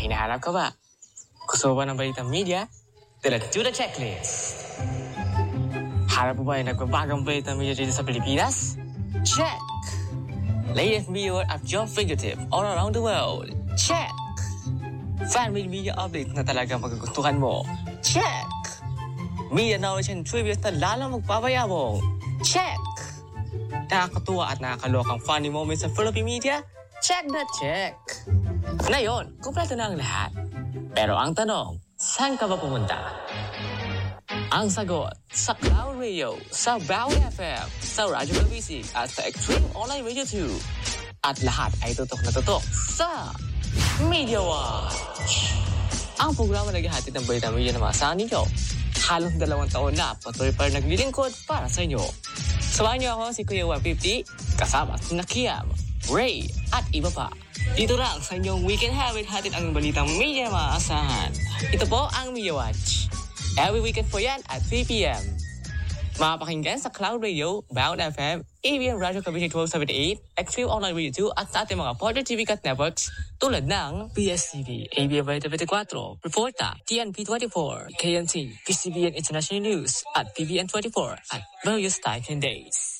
May hinahanap ka ba? Gusto mo ba ng balitang media? Then let's do the checklist. Harap mo ba yung nagbabagang balitang media dito sa Pilipinas? Check! Latest media at your fingertip all around the world? Check! Fan-made media update na talagang magugustuhan mo? Check! Media knowledge and trivia na lalong magpapayabong? Check! Nakakatuwa at nakakalokang funny moments sa Philippine media? Check na check! Ngayon, kumpleto na ang lahat. Pero ang tanong, saan ka ba pumunta? Ang sagot, sa Cloud Radio, sa Bawal FM, sa Radyo Kabisig, at sa Extreme Online Radio 2. At lahat ay tutok na tutok sa Media Watch. Ang programa naghahatid ng balita media na maasahan ninyo. Halos 2 taon na patuloy pa rin naglilingkod para sa inyo. Samahan niyo ako si Kuya 150, kasama si Kiam, Ray, at iba pa. Dito lang sa inyong Weekend Habit, hatid ang balitang media na maaasahan. Ito po ang Media Watch. Every weekend po yan at 3 p.m. Mapakinggan sa Cloud Radio, Bound FM, ABM Radio Kabisig 1278, Extreme Online Radio 2 at sa ating mga partner TV cut networks tulad ng PSTV, ABM Radio 24, Reporta, TNP24, KNT, PCBN International News at PBN24 at various times and days.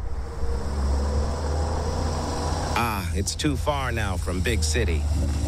It's too far now from big city.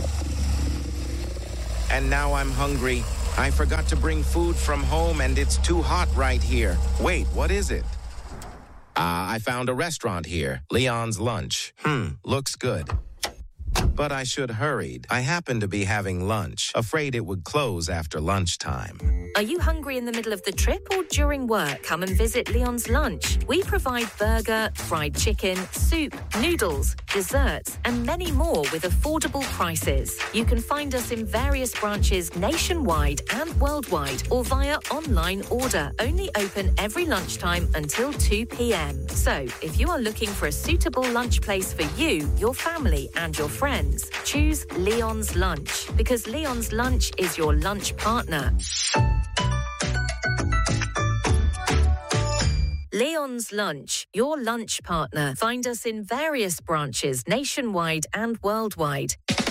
And now I'm hungry. I forgot to bring food from home and it's too hot right here. Wait, what is it? I found a restaurant here. Leon's Lunch. Looks good. But I should hurried. I happen to be having lunch. Afraid it would close after lunchtime. Are you hungry in the middle of the trip or during work? Come and visit Leon's Lunch. We provide burger, fried chicken, soup, noodles, desserts, and many more with affordable prices. You can find us in various branches nationwide and worldwide or via online order. Only open every lunchtime until 2 p.m. So, if you are looking for a suitable lunch place for you, your family, and your friends, choose Leon's Lunch because Leon's Lunch is your lunch partner. Leon's Lunch, your lunch partner. Find us in various branches nationwide and worldwide.